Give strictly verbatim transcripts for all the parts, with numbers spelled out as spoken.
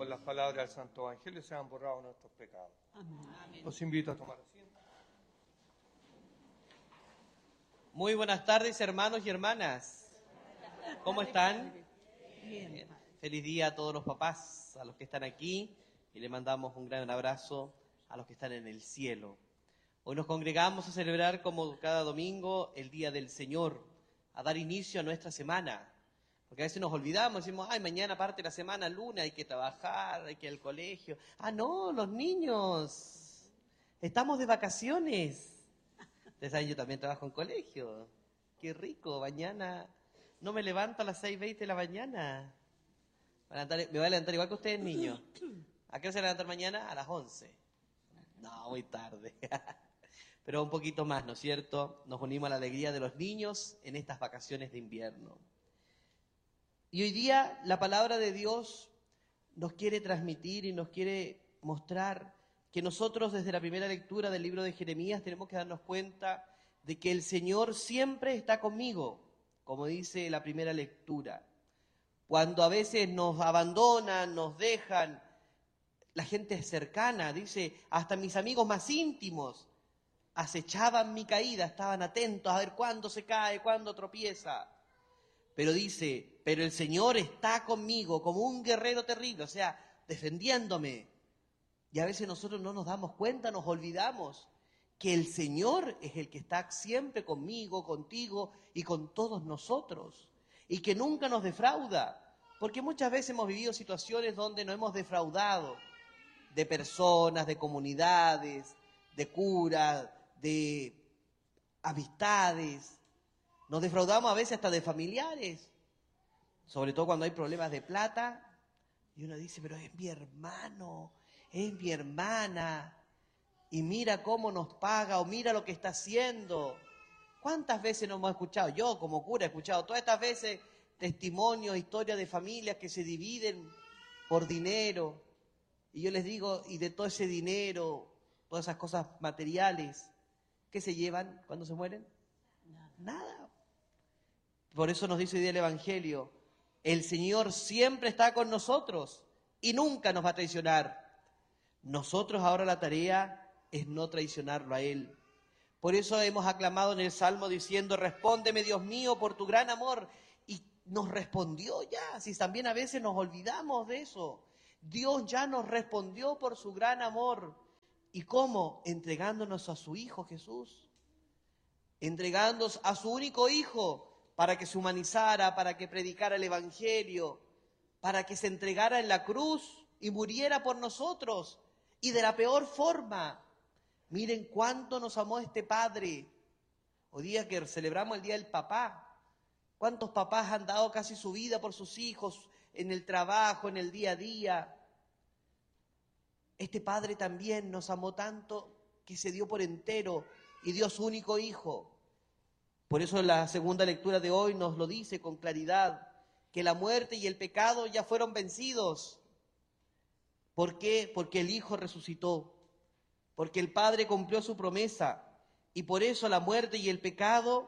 con las palabras del Santo Evangelio sean borrados nuestros pecados. Amén. Los invito a tomar asiento. Muy buenas tardes, hermanos y hermanas. ¿Cómo están? Bien. Bien. Feliz día a todos los papás, a los que están aquí, y le mandamos un gran abrazo a los que están en el cielo. Hoy nos congregamos a celebrar, como cada domingo, el Día del Señor, a dar inicio a nuestra semana. Porque a veces nos olvidamos, decimos, ay, mañana parte la semana, lunes, hay que trabajar, hay que ir al colegio. Ah, no, los niños, estamos de vacaciones. Ustedes saben, yo también trabajo en colegio. Qué rico, mañana no me levanto a las seis veinte de la mañana. Me voy a levantar igual que ustedes, niños. ¿A qué hora se van a levantar mañana? A las once. No, muy tarde. Pero un poquito más, ¿no es cierto? Nos unimos a la alegría de los niños en estas vacaciones de invierno. Y hoy día la palabra de Dios nos quiere transmitir y nos quiere mostrar que nosotros desde la primera lectura del libro de Jeremías tenemos que darnos cuenta de que el Señor siempre está conmigo, como dice la primera lectura. Cuando a veces nos abandonan, nos dejan, la gente cercana, dice, hasta mis amigos más íntimos acechaban mi caída, estaban atentos a ver cuándo se cae, cuándo tropieza. Pero dice, pero el Señor está conmigo como un guerrero terrible, o sea, defendiéndome. Y a veces nosotros no nos damos cuenta, nos olvidamos que el Señor es el que está siempre conmigo, contigo y con todos nosotros. Y que nunca nos defrauda. Porque muchas veces hemos vivido situaciones donde nos hemos defraudado de personas, de comunidades, de curas, de amistades. Nos defraudamos a veces hasta de familiares, sobre todo cuando hay problemas de plata, y uno dice, pero es mi hermano, es mi hermana, y mira cómo nos paga, o mira lo que está haciendo. ¿Cuántas veces nos hemos escuchado? Yo como cura he escuchado todas estas veces testimonios, historias de familias que se dividen por dinero, y yo les digo, y de todo ese dinero, todas esas cosas materiales, ¿qué se llevan cuando se mueren? Nada. Por eso nos dice hoy día el Evangelio, el Señor siempre está con nosotros y nunca nos va a traicionar. Nosotros ahora la tarea es no traicionarlo a Él. Por eso hemos aclamado en el Salmo diciendo, respóndeme Dios mío por tu gran amor. Y nos respondió ya, si también a veces nos olvidamos de eso. Dios ya nos respondió por su gran amor. ¿Y cómo? Entregándonos a su Hijo Jesús. Entregándonos a su único Hijo, para que se humanizara, para que predicara el Evangelio, para que se entregara en la cruz y muriera por nosotros, y de la peor forma. Miren cuánto nos amó este Padre. Hoy día que celebramos el Día del Papá, ¿cuántos papás han dado casi su vida por sus hijos, en el trabajo, en el día a día? Este Padre también nos amó tanto que se dio por entero y dio su único Hijo. Por eso la segunda lectura de hoy nos lo dice con claridad, que la muerte y el pecado ya fueron vencidos. ¿Por qué? Porque el Hijo resucitó, porque el Padre cumplió su promesa, y por eso la muerte y el pecado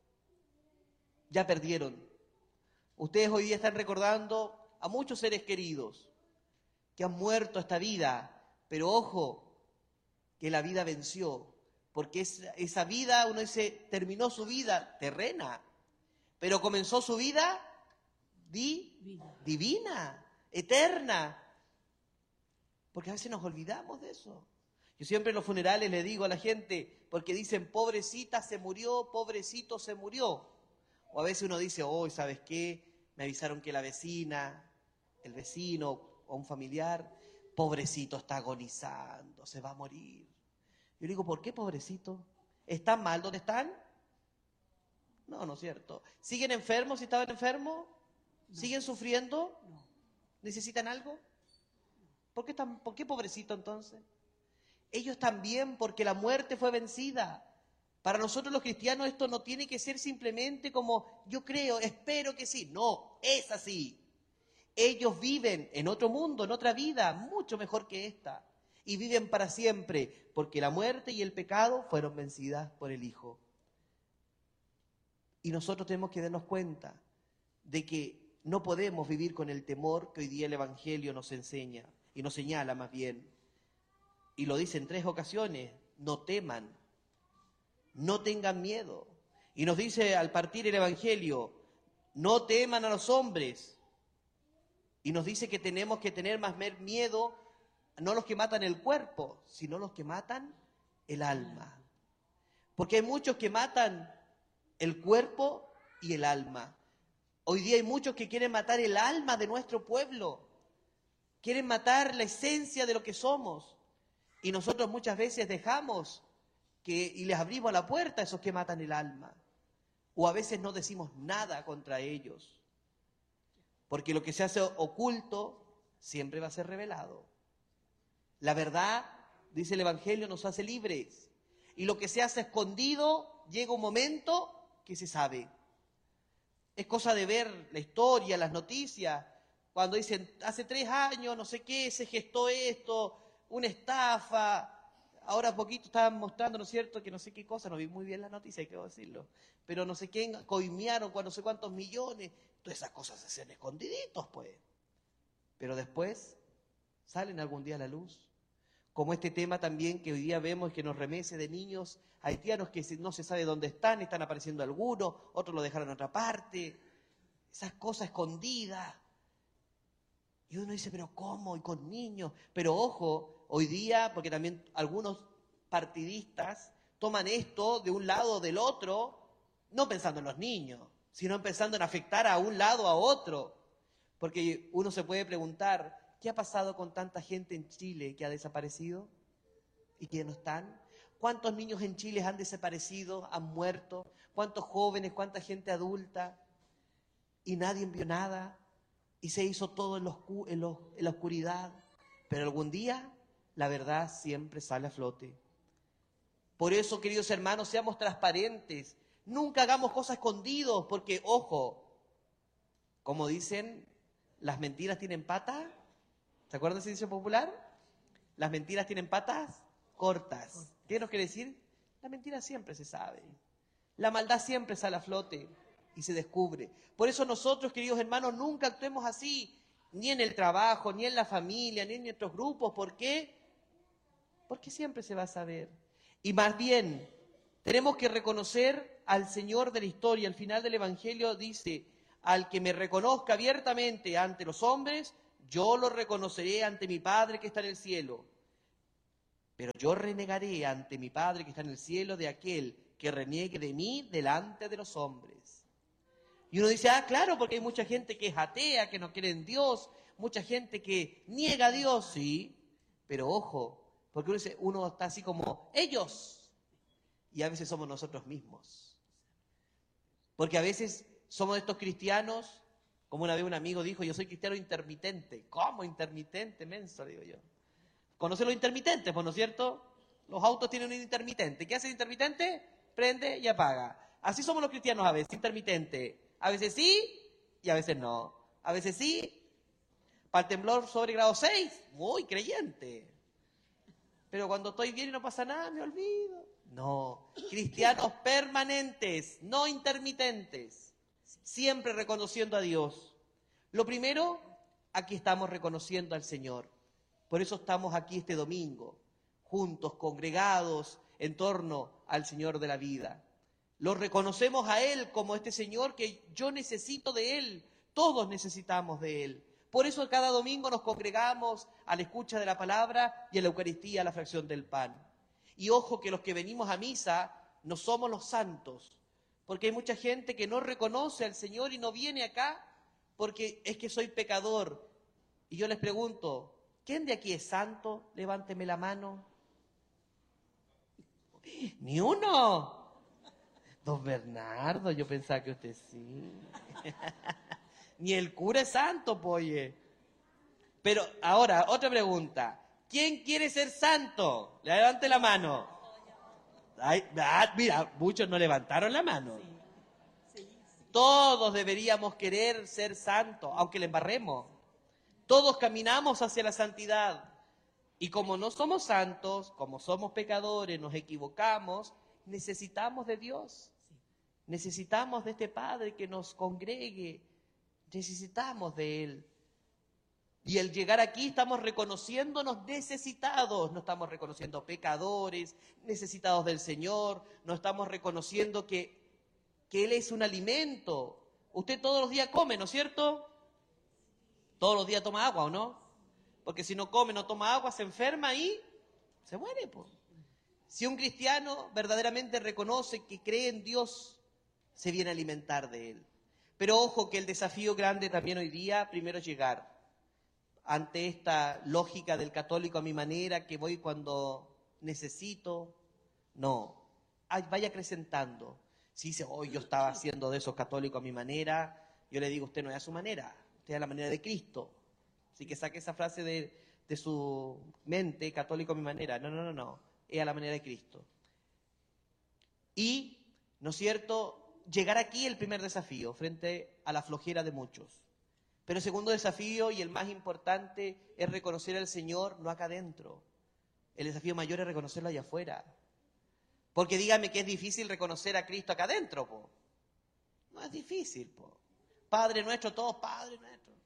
ya perdieron. Ustedes hoy día están recordando a muchos seres queridos que han muerto esta vida, pero ojo, que la vida venció. Porque esa, esa vida, uno dice, terminó su vida terrena, pero comenzó su vida di, divina. divina, eterna. Porque a veces nos olvidamos de eso. Yo siempre en los funerales le digo a la gente, porque dicen, pobrecita se murió, pobrecito se murió. O a veces uno dice, oh, ¿sabes qué? Me avisaron que la vecina, el vecino o un familiar, pobrecito está agonizando, se va a morir. Yo digo, ¿por qué pobrecito? ¿Están mal donde están? No, no es cierto. ¿Siguen enfermos si estaban enfermos? No. ¿Siguen sufriendo? No. ¿Necesitan algo? ¿Por qué, están, ¿Por qué pobrecito entonces? Ellos también, porque la muerte fue vencida. Para nosotros los cristianos esto no tiene que ser simplemente como, yo creo, espero que sí. No, es así. Ellos viven en otro mundo, en otra vida, mucho mejor que esta. Y viven para siempre, porque la muerte y el pecado fueron vencidas por el Hijo. Y nosotros tenemos que darnos cuenta de que no podemos vivir con el temor que hoy día el Evangelio nos enseña, y nos señala más bien. Y lo dice en tres ocasiones: no teman, no tengan miedo. Y nos dice al partir el Evangelio: no teman a los hombres. Y nos dice que tenemos que tener más miedo, no los que matan el cuerpo, sino los que matan el alma. Porque hay muchos que matan el cuerpo y el alma. Hoy día hay muchos que quieren matar el alma de nuestro pueblo. Quieren matar la esencia de lo que somos. Y nosotros muchas veces dejamos que, y les abrimos la puerta a esos que matan el alma. O a veces no decimos nada contra ellos. Porque lo que se hace oculto siempre va a ser revelado. La verdad, dice el Evangelio, nos hace libres. Y lo que se hace escondido, llega un momento que se sabe. Es cosa de ver la historia, las noticias, cuando dicen, hace tres años, no sé qué, se gestó esto, una estafa. Ahora poquito estaban mostrando, ¿no es cierto?, que no sé qué cosa, no vi muy bien la noticia, hay que decirlo, pero no sé qué, coimearon con no sé cuántos millones. Todas esas cosas se hacen escondiditos, pues. Pero después salen algún día a la luz. Como este tema también que hoy día vemos que nos remece de niños haitianos que no se sabe dónde están, están apareciendo algunos, otros lo dejaron en otra parte. Esas cosas escondidas. Y uno dice, pero ¿cómo? Y con niños. Pero ojo, hoy día, porque también algunos partidistas toman esto de un lado o del otro, no pensando en los niños, sino pensando en afectar a un lado a otro. Porque uno se puede preguntar, ¿qué ha pasado con tanta gente en Chile que ha desaparecido y que no están? ¿Cuántos niños en Chile han desaparecido, han muerto? ¿Cuántos jóvenes, cuánta gente adulta? Y nadie vio nada. Y se hizo todo en, los, en, los, en la oscuridad. Pero algún día la verdad siempre sale a flote. Por eso, queridos hermanos, seamos transparentes. Nunca hagamos cosas escondidos, porque, ojo, como dicen, las mentiras tienen patas. ¿Se acuerdan de ese dicho popular? Las mentiras tienen patas cortas. ¿Qué nos quiere decir? La mentira siempre se sabe. La maldad siempre sale a flote y se descubre. Por eso nosotros, queridos hermanos, nunca actuemos así, ni en el trabajo, ni en la familia, ni en nuestros grupos. ¿Por qué? Porque siempre se va a saber. Y más bien, tenemos que reconocer al Señor de la historia. Al final del Evangelio dice, al que me reconozca abiertamente ante los hombres, yo lo reconoceré ante mi Padre que está en el cielo. Pero yo renegaré ante mi Padre que está en el cielo de aquel que reniegue de mí delante de los hombres. Y uno dice, ah, claro, porque hay mucha gente que es atea, que no cree en Dios, mucha gente que niega a Dios, sí, pero ojo, porque uno dice, uno está así como ellos, y a veces somos nosotros mismos. Porque a veces somos estos cristianos, como una vez un amigo dijo, yo soy cristiano intermitente. ¿Cómo intermitente, menso? Digo yo. ¿Conocen los intermitentes, pues, no es cierto? Los autos tienen un intermitente. ¿Qué hace el intermitente? Prende y apaga. Así somos los cristianos a veces, intermitente. A veces sí y a veces no. A veces sí, para el temblor sobre grado seis, muy creyente. Pero cuando estoy bien y no pasa nada, me olvido. No, cristianos permanentes, no intermitentes. Siempre reconociendo a Dios. Lo primero, aquí estamos reconociendo al Señor. Por eso estamos aquí este domingo, juntos, congregados en torno al Señor de la vida. Lo reconocemos a Él como este Señor que yo necesito de Él. Todos necesitamos de Él. Por eso cada domingo nos congregamos a la escucha de la palabra y a la Eucaristía, a la fracción del pan. Y ojo que los que venimos a misa no somos los santos, porque hay mucha gente que no reconoce al Señor y no viene acá porque es que soy pecador. Y yo les pregunto, ¿quién de aquí es santo? Levánteme la mano. ¿Ni uno? Don Bernardo, yo pensaba que usted sí. Ni el cura es santo, poye. Pero ahora, otra pregunta. ¿Quién quiere ser santo? Levante la mano. Ay, ah, mira, muchos no levantaron la mano. Todos deberíamos querer ser santos, aunque le embarremos. Todos caminamos hacia la santidad. Y como no somos santos, como somos pecadores, nos equivocamos, necesitamos de Dios. Necesitamos de este Padre que nos congregue. necesitamos de Él. Y al llegar aquí estamos reconociéndonos necesitados, no estamos reconociendo pecadores, necesitados del Señor, no estamos reconociendo que, que Él es un alimento. Usted todos los días come, ¿no es cierto? Todos los días toma agua, ¿o no? Porque si no come, no toma agua, se enferma y se muere, pues. Si un cristiano verdaderamente reconoce que cree en Dios, se viene a alimentar de Él. Pero ojo que el desafío grande también hoy día, primero es llegar ante esta lógica del católico a mi manera, que voy cuando necesito. No, ay, vaya acrecentando. Si dice, hoy oh, yo estaba haciendo de esos católicos a mi manera, yo le digo, usted no es a su manera, usted es a la manera de Cristo. Así que saque esa frase de, de su mente, católico a mi manera. No, no, no, no, es a la manera de Cristo. Y, ¿no es cierto?, llegar aquí el primer desafío frente a la flojera de muchos. Pero el segundo desafío y el más importante es reconocer al Señor no acá adentro. El desafío mayor es reconocerlo allá afuera. Porque dígame que es difícil reconocer a Cristo acá adentro, po. No es difícil, po. Padre nuestro, todos Padre nuestro.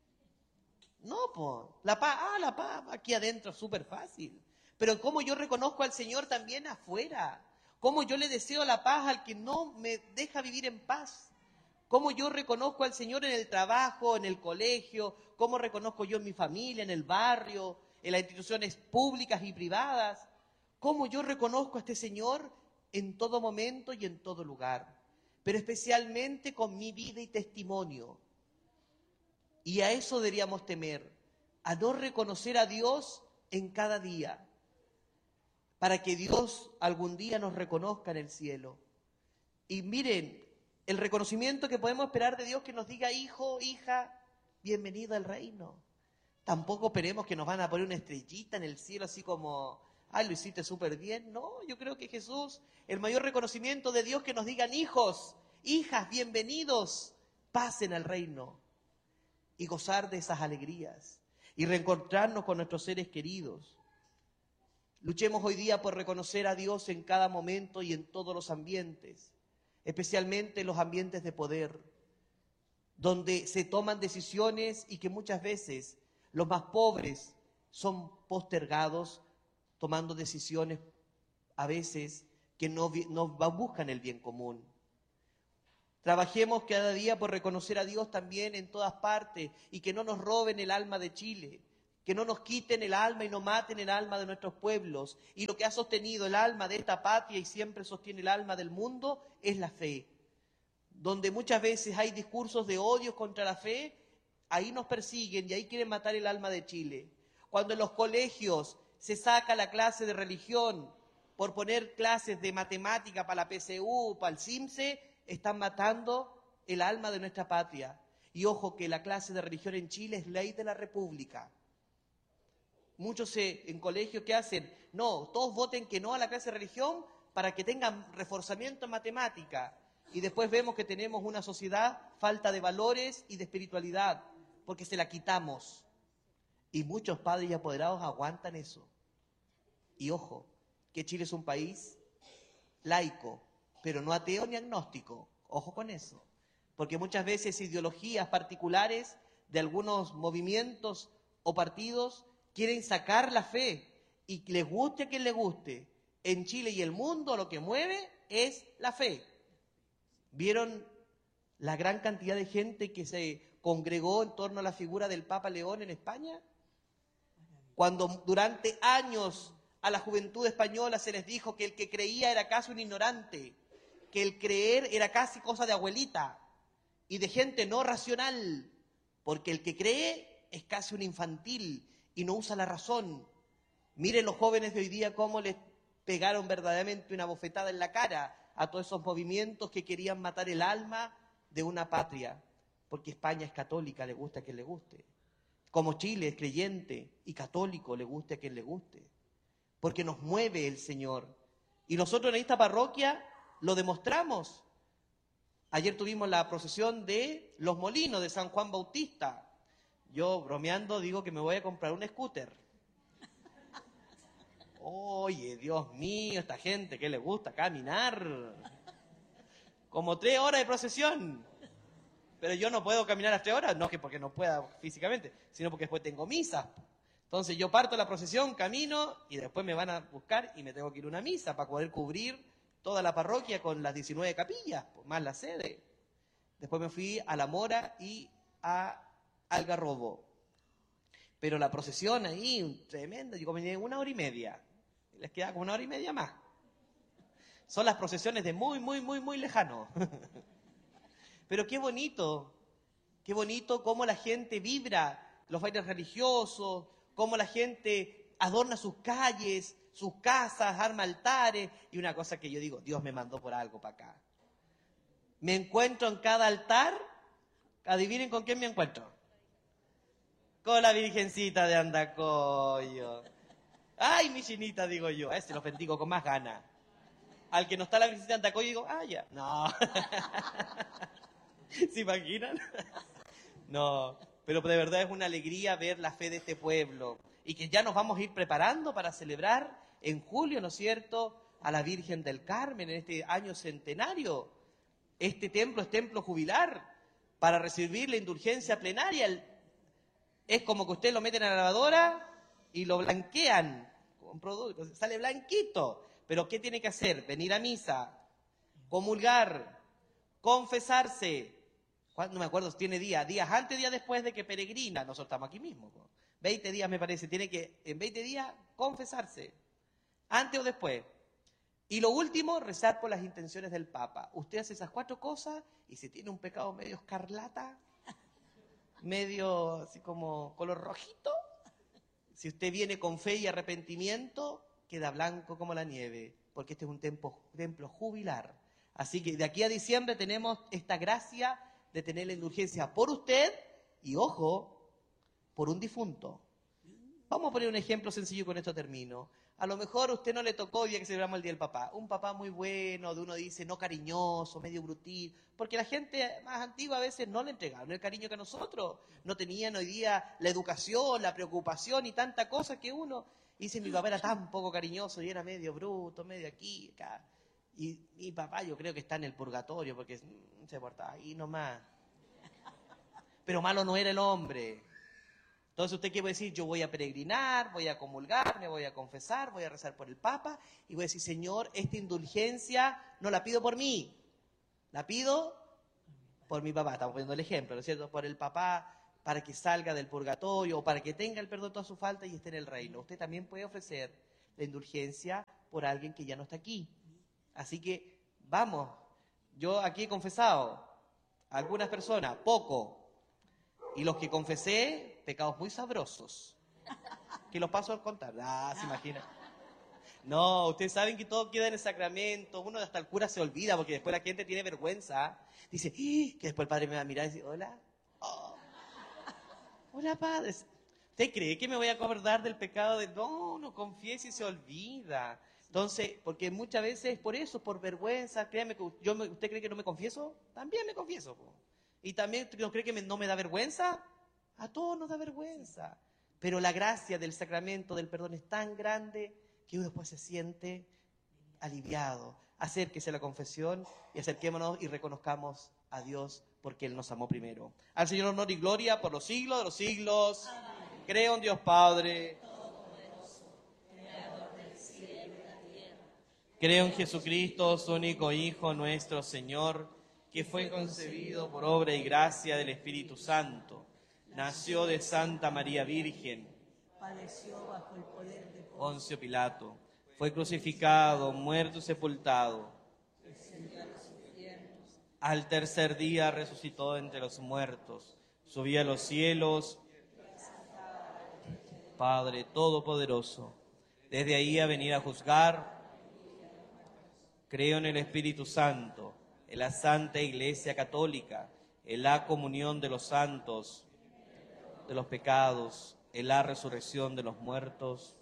No, po. La paz, ah, la paz, aquí adentro es súper fácil. Pero cómo yo reconozco al Señor también afuera. Cómo yo le deseo la paz al que no me deja vivir en paz. Cómo yo reconozco al Señor en el trabajo, en el colegio, cómo reconozco yo en mi familia, en el barrio, en las instituciones públicas y privadas. Cómo yo reconozco a este Señor en todo momento y en todo lugar, pero especialmente con mi vida y testimonio. Y a eso deberíamos temer, a no reconocer a Dios en cada día, para que Dios algún día nos reconozca en el cielo. Y miren, el reconocimiento que podemos esperar de Dios que nos diga, hijo, hija, bienvenido al reino. Tampoco esperemos que nos van a poner una estrellita en el cielo así como, ay, lo hiciste súper bien. No, yo creo que Jesús, el mayor reconocimiento de Dios que nos digan, hijos, hijas, bienvenidos, pasen al reino. Y gozar de esas alegrías. Y reencontrarnos con nuestros seres queridos. Luchemos hoy día por reconocer a Dios en cada momento y en todos los ambientes. Especialmente en los ambientes de poder, donde se toman decisiones y que muchas veces los más pobres son postergados, tomando decisiones a veces que no, no buscan el bien común. Trabajemos cada día por reconocer a Dios también en todas partes y que no nos roben el alma de Chile, que no nos quiten el alma y no maten el alma de nuestros pueblos. Y lo que ha sostenido el alma de esta patria y siempre sostiene el alma del mundo es la fe. Donde muchas veces hay discursos de odio contra la fe, ahí nos persiguen y ahí quieren matar el alma de Chile. Cuando en los colegios se saca la clase de religión por poner clases de matemática para la P S U, para el CIMSE, están matando el alma de nuestra patria. Y ojo que la clase de religión en Chile es ley de la República. Muchos eh, en colegios, ¿qué hacen? No, todos voten que no a la clase de religión para que tengan reforzamiento en matemática. Y después vemos que tenemos una sociedad falta de valores y de espiritualidad, porque se la quitamos. Y muchos padres y apoderados aguantan eso. Y ojo, que Chile es un país laico, pero no ateo ni agnóstico. Ojo con eso. Porque muchas veces ideologías particulares de algunos movimientos o partidos quieren sacar la fe, y les guste a quien le guste. En Chile y el mundo lo que mueve es la fe. ¿Vieron la gran cantidad de gente que se congregó en torno a la figura del Papa León en España? Cuando durante años a la juventud española se les dijo que el que creía era casi un ignorante, que el creer era casi cosa de abuelita y de gente no racional, porque el que cree es casi un infantil y no usa la razón. Miren los jóvenes de hoy día cómo les pegaron verdaderamente una bofetada en la cara a todos esos movimientos que querían matar el alma de una patria, porque España es católica, le gusta a quien le guste. Como Chile es creyente y católico, le guste a quien le guste, porque nos mueve el Señor. Y nosotros en esta parroquia lo demostramos. Ayer tuvimos la procesión de los molinos de San Juan Bautista. Yo, bromeando, digo que me voy a comprar un scooter. Oye, Dios mío, esta gente que le gusta caminar. Como tres horas de procesión. Pero yo no puedo caminar las tres horas, no que porque no pueda físicamente, sino porque después tengo misa. Entonces yo parto la procesión, camino y después me van a buscar y me tengo que ir a una misa para poder cubrir toda la parroquia con las diecinueve capillas, más la sede. Después me fui a La Mora y a Algarrobo. Pero la procesión ahí, tremenda, yo comencé una hora y media. Les queda como una hora y media más. Son las procesiones de muy, muy, muy, muy lejano. Pero qué bonito, qué bonito cómo la gente vibra, los bailes religiosos, cómo la gente adorna sus calles, sus casas, arma altares. Y una cosa que yo digo, Dios me mandó por algo para acá. Me encuentro en cada altar, adivinen con quién me encuentro. Con la Virgencita de Andacollo. Ay, mi chinita, digo yo, a ese lo bendigo con más ganas. Al que no está la Virgencita de Andacollo, digo, ah, ya. No. ¿Se imaginan? No, pero de verdad es una alegría ver la fe de este pueblo y que ya nos vamos a ir preparando para celebrar en julio, ¿no es cierto?, a la Virgen del Carmen en este año centenario. Este templo es templo jubilar para recibir la indulgencia plenaria. Es como que usted lo meten a la lavadora y lo blanquean con productos, sale blanquito. Pero ¿qué tiene que hacer? Venir a misa, comulgar, confesarse. No me acuerdo si tiene días, días antes, días después de que peregrina. Nosotros estamos aquí mismo. veinte días me parece, tiene que en veinte días confesarse, antes o después. Y lo último, rezar por las intenciones del Papa. Usted hace esas cuatro cosas y si tiene un pecado medio escarlata, medio así como color rojito, si usted viene con fe y arrepentimiento, queda blanco como la nieve, porque este es un templo, templo jubilar. Así que de aquí a diciembre tenemos esta gracia de tener la indulgencia por usted y, ojo, por un difunto. Vamos a poner un ejemplo sencillo, con esto termino. A lo mejor a usted no le tocó hoy día que celebramos el Día del Papá. Un papá muy bueno, de uno dice no cariñoso, medio brutil, porque la gente más antigua a veces no le entregaron el cariño que a nosotros. No tenían hoy día la educación, la preocupación y tanta cosa que uno dice, mi papá era tan poco cariñoso y era medio bruto, medio aquí, acá. Y mi papá yo creo que está en el purgatorio porque se portaba ahí nomás. Pero malo no era el hombre. Entonces usted qué va a decir, yo voy a peregrinar, voy a comulgar, me voy a confesar, voy a rezar por el Papa y voy a decir, Señor, esta indulgencia no la pido por mí, la pido por mi papá. Estamos poniendo el ejemplo, ¿no es cierto? Por el papá, para que salga del purgatorio o para que tenga el perdón de toda su falta y esté en el reino. Usted también puede ofrecer la indulgencia por alguien que ya no está aquí. Así que, vamos, yo aquí he confesado a algunas personas, poco, y los que confesé, pecados muy sabrosos, que los paso a contar. Ah, se imagina. No, ustedes saben que todo queda en el sacramento, uno hasta el cura se olvida, porque después la gente tiene vergüenza, dice, ¡ah! Que después el padre me va a mirar y dice, hola, oh. Hola padre, ¿usted cree que me voy a acordar del pecado de...? No, no confiese y se olvida. Entonces, porque muchas veces por eso, por vergüenza, créame que yo me, ¿usted cree que no me confieso? También me confieso. Po. Y también, ¿no cree que me, no me da vergüenza? A todos nos da vergüenza. Pero la gracia del sacramento del perdón es tan grande que uno después se siente aliviado. Acérquese a la confesión y acerquémonos y reconozcamos a Dios porque Él nos amó primero. Al Señor honor y gloria por los siglos de los siglos. Amén. Creo en Dios Padre. Creo en Jesucristo, su único Hijo, nuestro Señor, que fue concebido por obra y gracia del Espíritu Santo. Nació de Santa María Virgen. Padeció bajo el poder de Poncio Pilato. Fue crucificado, muerto y sepultado. Al tercer día resucitó entre los muertos. Subió a los cielos. Padre Todopoderoso. Desde ahí a venir a juzgar. Creo en el Espíritu Santo, en la Santa Iglesia Católica, en la comunión de los santos, de los pecados, en la resurrección de los muertos.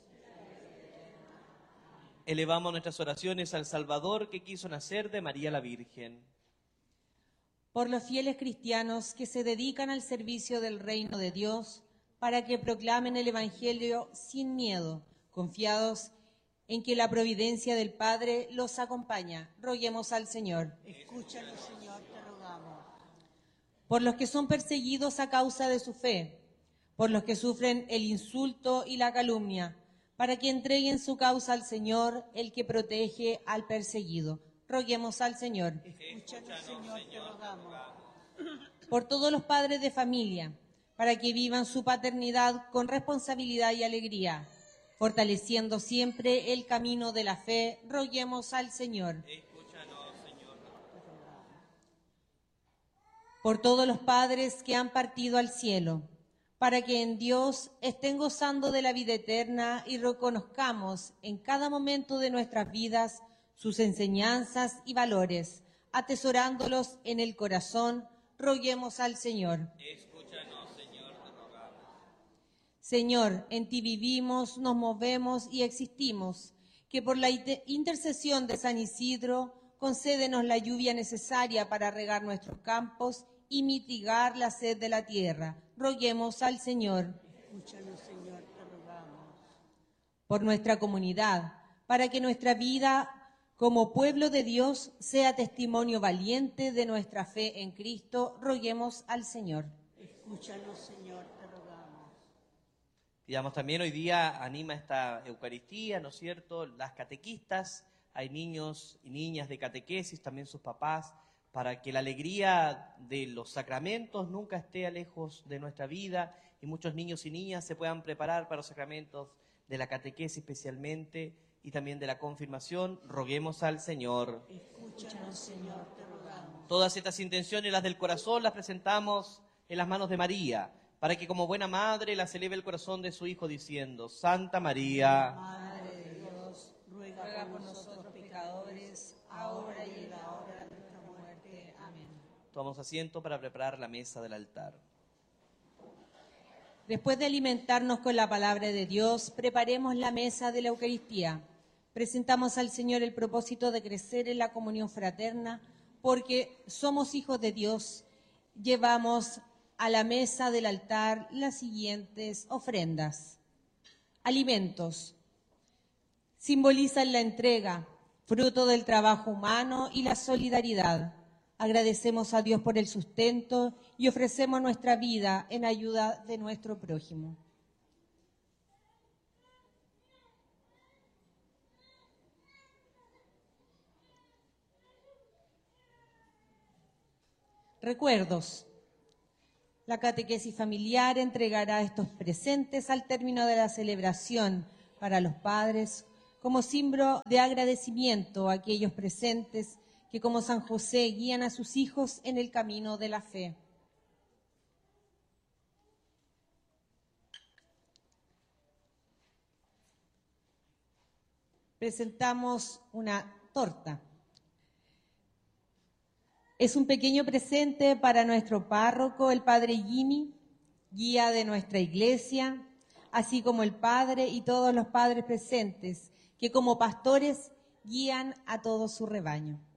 Elevamos nuestras oraciones al Salvador que quiso nacer de María la Virgen. Por los fieles cristianos que se dedican al servicio del reino de Dios, para que proclamen el Evangelio sin miedo, confiados en que la providencia del Padre los acompaña. Roguemos al Señor. Escúchanos, Señor, te rogamos. por los que son perseguidos a causa de su fe, por los que sufren el insulto y la calumnia, para que entreguen su causa al Señor, el que protege al perseguido. Roguemos al Señor. Escúchanos, Señor, te rogamos. Por todos los padres de familia, para que vivan su paternidad con responsabilidad y alegría, fortaleciendo siempre el camino de la fe, roguemos al Señor. Por todos los padres que han partido al cielo, para que en Dios estén gozando de la vida eterna y reconozcamos en cada momento de nuestras vidas sus enseñanzas y valores, atesorándolos en el corazón, roguemos al Señor. Escúchanos, Señor, te rogamos. Señor, en ti vivimos, nos movemos y existimos, que por la intercesión de San Isidro concédenos la lluvia necesaria para regar nuestros campos y mitigar la sed de la tierra. Roguemos al Señor. Escúchanos, Señor, te rogamos. Por nuestra comunidad, para que nuestra vida como pueblo de Dios sea testimonio valiente de nuestra fe en Cristo, roguemos al Señor. Escúchanos, Señor, te rogamos. Pidamos también hoy día, anima esta Eucaristía, ¿no es cierto?, las catequistas, hay niños y niñas de catequesis, también sus papás, para que la alegría de los sacramentos nunca esté lejos de nuestra vida y muchos niños y niñas se puedan preparar para los sacramentos de la catequesis especialmente y también de la confirmación. Roguemos al Señor. Escúchanos, Señor, te rogamos. Todas estas intenciones, las del corazón, las presentamos en las manos de María, para que como buena madre las eleve el corazón de su Hijo diciendo: Santa María, Madre de Dios, ruega, Ruega por por nosotros nosotros pecadores, ahora y en la hora de nuestra muerte. Amén. tomamos asiento para preparar la mesa del altar. Después de alimentarnos con la palabra de Dios, preparemos la mesa de la Eucaristía. Presentamos al Señor el propósito de crecer en la comunión fraterna, porque somos hijos de Dios. Llevamos a la mesa del altar las siguientes ofrendas. Alimentos. Simbolizan la entrega, fruto del trabajo humano y la solidaridad. Agradecemos a Dios por el sustento y ofrecemos nuestra vida en ayuda de nuestro prójimo. Recuerdos. La catequesis familiar entregará estos presentes al término de la celebración para los padres como símbolo de agradecimiento a aquellos presentes que como San José guían a sus hijos en el camino de la fe. Presentamos una torta. Es un pequeño presente para nuestro párroco, el Padre Jimmy, guía de nuestra iglesia, así como el Padre y todos los padres presentes, que como pastores guían a todo su rebaño.